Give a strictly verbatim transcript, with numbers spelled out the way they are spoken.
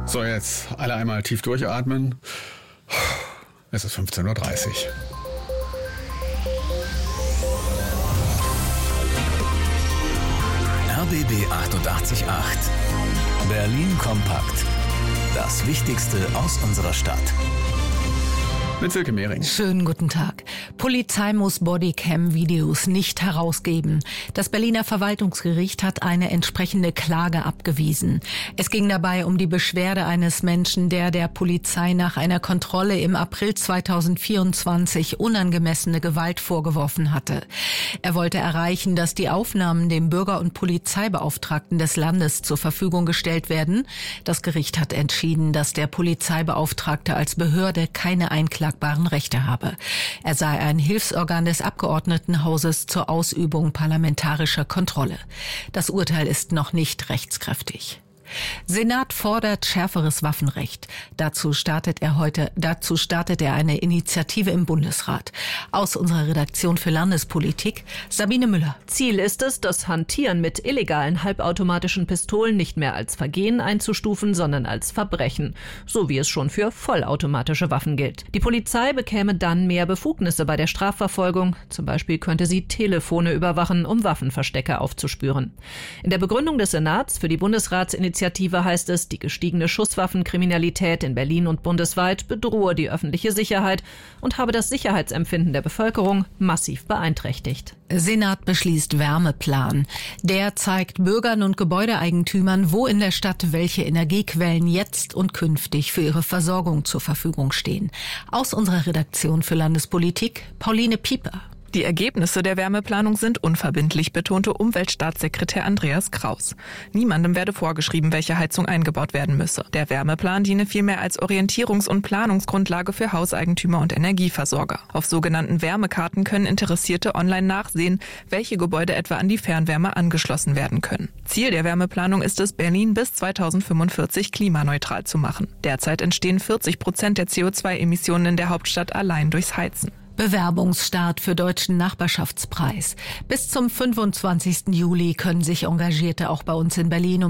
So, jetzt alle einmal tief durchatmen. Es ist fünfzehn Uhr dreißig. R B B achtundachtzig Komma acht. Berlin kompakt. Das Wichtigste aus unserer Stadt. Mit Silke Mehring. Schönen guten Tag. Polizei muss Bodycam-Videos nicht herausgeben. Das Berliner Verwaltungsgericht hat eine entsprechende Klage abgewiesen. Es ging dabei um die Beschwerde eines Menschen, der der Polizei nach einer Kontrolle im April zweitausendvierundzwanzig unangemessene Gewalt vorgeworfen hatte. Er wollte erreichen, dass die Aufnahmen dem Bürger- und Polizeibeauftragten des Landes zur Verfügung gestellt werden. Das Gericht hat entschieden, dass der Polizeibeauftragte als Behörde keine Einklage Rechte habe. Er sei ein Hilfsorgan des Abgeordnetenhauses zur Ausübung parlamentarischer Kontrolle. Das Urteil ist noch nicht rechtskräftig. Senat fordert schärferes Waffenrecht. Dazu startet er heute, dazu startet er eine Initiative im Bundesrat. Aus unserer Redaktion für Landespolitik, Sabine Müller. Ziel ist es, das Hantieren mit illegalen halbautomatischen Pistolen nicht mehr als Vergehen einzustufen, sondern als Verbrechen. So wie es schon für vollautomatische Waffen gilt. Die Polizei bekäme dann mehr Befugnisse bei der Strafverfolgung. Zum Beispiel könnte sie Telefone überwachen, um Waffenverstecke aufzuspüren. In der Begründung des Senats für die Bundesratsinitiative Initiative heißt es, die gestiegene Schusswaffenkriminalität in Berlin und bundesweit bedrohe die öffentliche Sicherheit und habe das Sicherheitsempfinden der Bevölkerung massiv beeinträchtigt. Senat beschließt Wärmeplan. Der zeigt Bürgern und Gebäudeeigentümern, wo in der Stadt welche Energiequellen jetzt und künftig für ihre Versorgung zur Verfügung stehen. Aus unserer Redaktion für Landespolitik, Pauline Pieper. Die Ergebnisse der Wärmeplanung sind unverbindlich, betonte Umweltstaatssekretär Andreas Kraus. Niemandem werde vorgeschrieben, welche Heizung eingebaut werden müsse. Der Wärmeplan diene vielmehr als Orientierungs- und Planungsgrundlage für Hauseigentümer und Energieversorger. Auf sogenannten Wärmekarten können Interessierte online nachsehen, welche Gebäude etwa an die Fernwärme angeschlossen werden können. Ziel der Wärmeplanung ist es, Berlin bis zweitausendfünfundvierzig klimaneutral zu machen. Derzeit entstehen vierzig Prozent der C O zwei Emissionen in der Hauptstadt allein durchs Heizen. Bewerbungsstart für Deutschen Nachbarschaftspreis. Bis zum fünfundzwanzigsten Juli können sich Engagierte auch bei uns in Berlin um